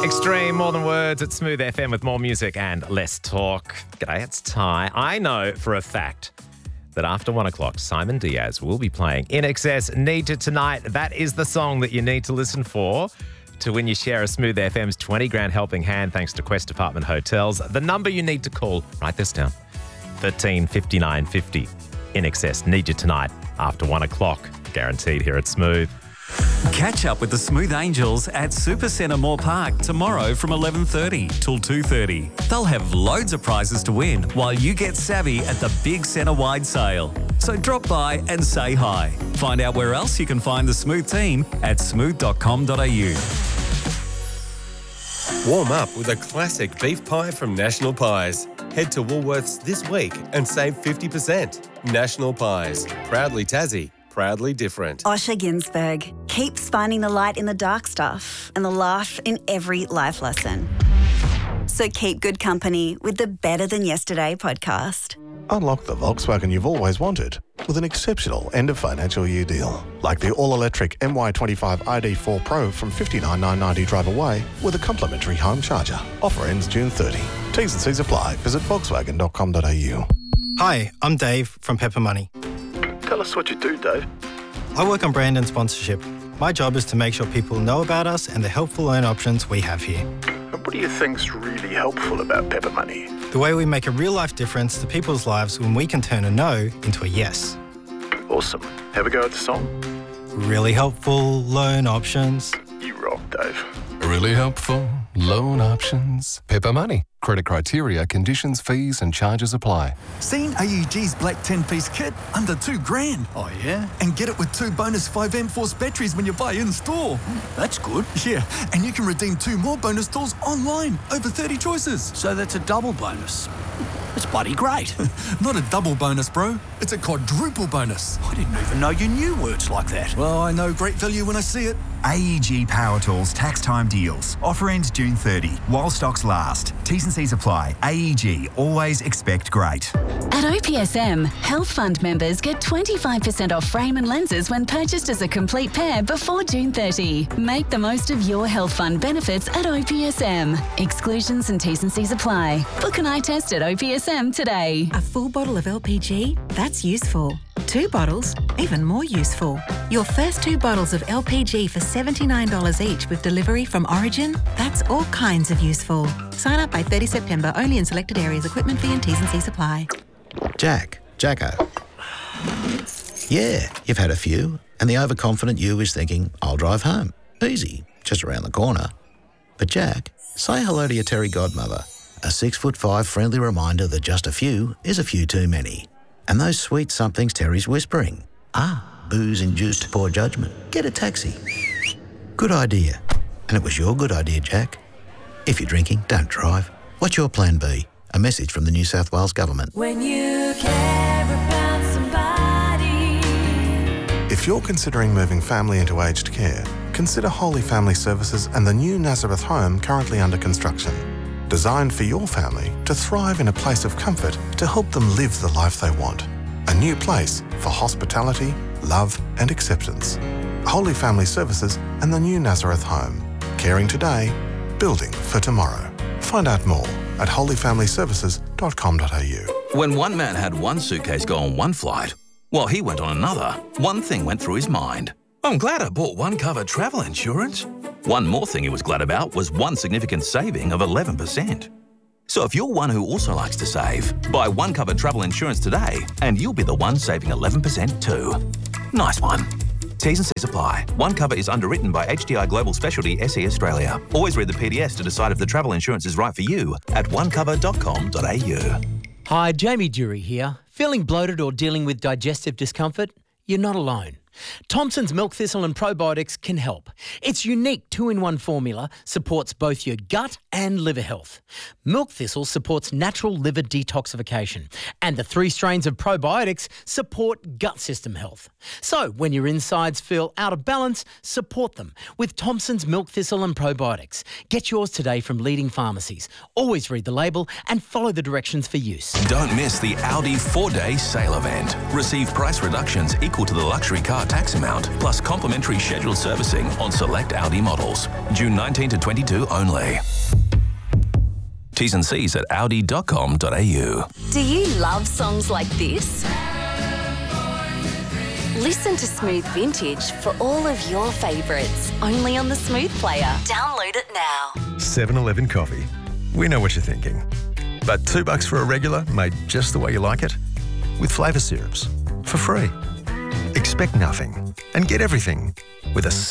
Extreme, more than words at Smooth FM with more music and less talk. G'day, it's Ty. I know for a fact that after 1 o'clock, Simon Diaz will be playing In Excess, Need You Tonight. That is the song that you need to listen for to win your share of Smooth FM's 20 grand helping hand thanks to Quest Apartment Hotels. The number you need to call, write this down, 13 59 50. In Excess, Need You Tonight after 1 o'clock. Guaranteed here at Smooth. Catch up with the Smooth Angels at Supercentre Moore Park tomorrow from 11:30 till 2:30. They'll have loads of prizes to win while you get savvy at the big centre-wide sale. So drop by and say hi. Find out where else you can find the Smooth team at smooth.com.au. Warm up with a classic beef pie from National Pies. Head to Woolworths this week and save 50%. National Pies. Proudly Tassie. Proudly different. Osher Ginsberg keeps finding the light in the dark stuff and the laugh in every life lesson. So keep good company with the Better Than Yesterday podcast. Unlock the Volkswagen you've always wanted with an exceptional end of financial year deal. Like the all-electric MY25 ID4 Pro from $59,990 drive away with a complimentary home charger. Offer ends June 30. T's and C's apply. Visit volkswagen.com.au. Hi, I'm Dave from Pepper Money. Tell us what you do, Dave. I work on brand and sponsorship. My job is to make sure people know about us and the helpful loan options we have here. And what do you think's really helpful about Pepper Money? The way we make a real-life difference to people's lives when we can turn a no into a yes. Awesome. Have a go at the song. Really helpful loan options. You rock, Dave. Really helpful loan options. Pepper Money. Credit criteria, conditions, fees and charges apply. Seen AEG's black 10-piece kit? Under $2,000. Oh, yeah? And get it with 2 bonus 5M Force batteries when you buy in-store. That's good. Yeah, and you can redeem 2 more bonus tools online. Over 30 choices. So that's a double bonus. It's bloody great. Not a double bonus, bro. It's a quadruple bonus. I didn't even know you knew words like that. Well, I know great value when I see it. AEG Power Tools tax time deals. Offer ends June 30 while stocks last. T's and C's apply. AEG, always expect great. At OPSM, Health Fund members get 25% off frame and lenses when purchased as a complete pair before June 30. Make the most of your Health Fund benefits at OPSM. Exclusions and T's and C's apply. Book an eye test at OPSM today. A full bottle of LPG? That's useful. 2 bottles? Even more useful. Your first 2 bottles of LPG for $79 each with delivery from Origin? That's all kinds of useful. Sign up by 30 September only in selected areas. Equipment fee and T's and C's apply. Jacko. Yeah, you've had a few, and the overconfident you is thinking, I'll drive home. Easy, just around the corner. But Jack, say hello to your Terry godmother. A 6'5" friendly reminder that just a few is a few too many. And those sweet somethings Terry's whispering. Booze-induced poor judgment. Get a taxi. Good idea. And it was your good idea, Jack. If you're drinking, don't drive. What's your plan B? A message from the New South Wales Government. When you care about somebody. If you're considering moving family into aged care, consider Holy Family Services and the new Nazareth home currently under construction. Designed for your family to thrive in a place of comfort to help them live the life they want. A new place for hospitality, love and acceptance. Holy Family Services and the new Nazareth home. Caring today, building for tomorrow. Find out more at holyfamilyservices.com.au. When one man had one suitcase go on one flight, while he went on another, one thing went through his mind. I'm glad I bought One Cover travel insurance. One more thing he was glad about was one significant saving of 11%. So if you're one who also likes to save, buy One Cover travel insurance today and you'll be the one saving 11% too. Nice one. T's and C's apply. One Cover is underwritten by HDI Global Specialty SE Australia. Always read the PDS to decide if the travel insurance is right for you at onecover.com.au. Hi, Jamie Dury here. Feeling bloated or dealing with digestive discomfort? You're not alone. Thompson's Milk Thistle and Probiotics can help. Its unique 2-in-1 formula supports both your gut and liver health. Milk Thistle supports natural liver detoxification, and the 3 strains of probiotics support gut system health. So when your insides feel out of balance, support them with Thompson's Milk Thistle and Probiotics. Get yours today from leading pharmacies. Always read the label and follow the directions for use. Don't miss the Audi 4-day sale event. Receive price reductions equal to the luxury car tax amount, plus complimentary scheduled servicing on select Audi models. June 19 to 22 only. T's and C's at audi.com.au. Do you love songs like this? Listen to Smooth Vintage for all of your favourites, only on the Smooth Player. Download it now. 7-Eleven coffee. We know what you're thinking. But $2 for a regular made just the way you like it? With flavour syrups. For free. Expect nothing and get everything with a